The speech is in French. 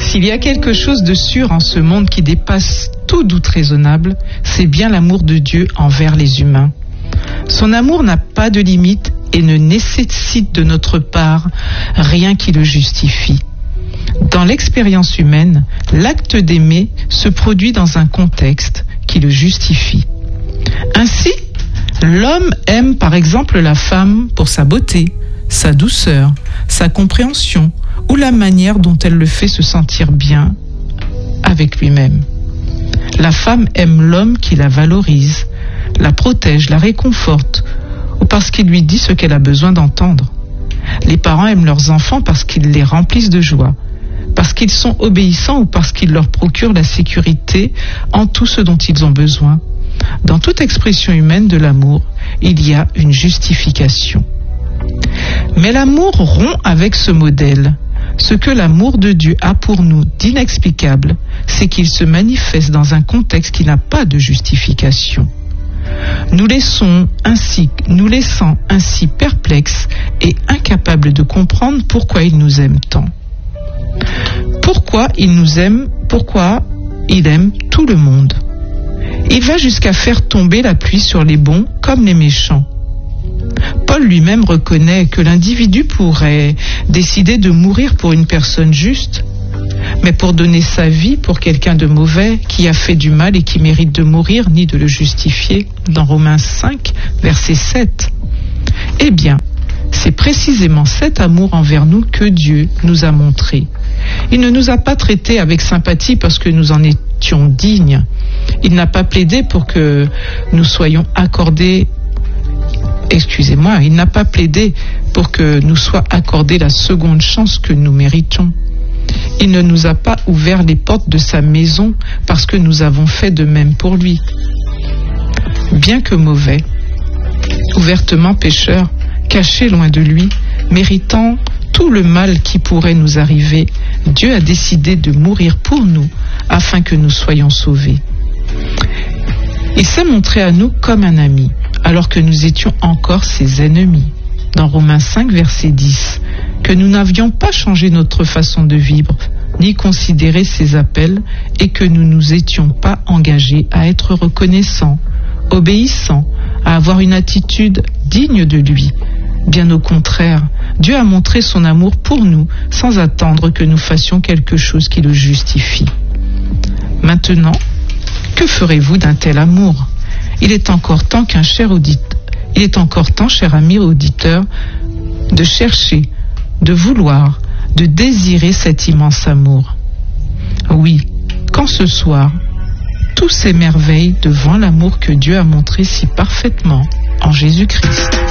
S'il y a quelque chose de sûr en ce monde qui dépasse tout doute raisonnable, c'est bien l'amour de Dieu envers les humains. Son amour n'a pas de limite et ne nécessite de notre part rien qui le justifie. Dans l'expérience humaine, l'acte d'aimer se produit dans un contexte qui le justifie. Ainsi, l'homme aime par exemple la femme pour sa beauté, sa douceur, sa compréhension ou la manière dont elle le fait se sentir bien avec lui-même. La femme aime l'homme qui la valorise, la protège, la réconforte ou parce qu'il lui dit ce qu'elle a besoin d'entendre. Les parents aiment leurs enfants parce qu'ils les remplissent de joie, parce qu'ils sont obéissants ou parce qu'ils leur procurent la sécurité en tout ce dont ils ont besoin. Dans toute expression humaine de l'amour, il y a une justification. Mais l'amour rompt avec ce modèle. Ce que l'amour de Dieu a pour nous d'inexplicable, c'est qu'il se manifeste dans un contexte qui n'a pas de justification. Nous laissant ainsi perplexes et incapables de comprendre pourquoi il nous aime tant. Pourquoi il nous aime, pourquoi il aime tout le monde. Il va jusqu'à faire tomber la pluie sur les bons comme les méchants. Paul lui-même reconnaît que l'individu pourrait décider de mourir pour une personne juste, mais pour donner sa vie pour quelqu'un de mauvais qui a fait du mal et qui mérite de mourir, ni de le justifier, dans Romains 5, verset 7. Eh bien, c'est précisément cet amour envers nous que Dieu nous a montré. Il ne nous a pas traités avec sympathie parce que nous en étions dignes. Il n'a pas plaidé pour que nous soyons accordés. Il n'a pas plaidé pour que nous soit accordée la seconde chance que nous méritons. Il ne nous a pas ouvert les portes de sa maison parce que nous avons fait de même pour lui. Bien que mauvais, ouvertement pécheurs, cachés loin de lui, méritant tout le mal qui pourrait nous arriver, Dieu a décidé de mourir pour nous afin que nous soyons sauvés. Il s'est montré à nous comme un ami, alors que nous étions encore ses ennemis. Dans Romains 5, verset 10, que nous n'avions pas changé notre façon de vivre, ni considéré ses appels, et que nous ne nous étions pas engagés à être reconnaissants, obéissants, à avoir une attitude digne de lui. Bien au contraire, Dieu a montré son amour pour nous sans attendre que nous fassions quelque chose qui le justifie. Maintenant, que ferez-vous d'un tel amour ? Il est encore temps, cher ami auditeur, de chercher, de vouloir, de désirer cet immense amour. Oui, quand ce soir, tout s'émerveille devant l'amour que Dieu a montré si parfaitement en Jésus-Christ.